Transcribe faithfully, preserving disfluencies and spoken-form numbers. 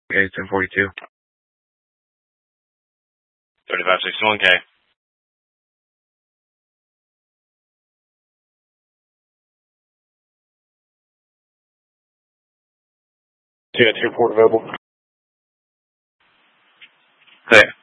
Okay, ten forty-two. thirty-five sixty-one K. Yeah, two port available. Clear.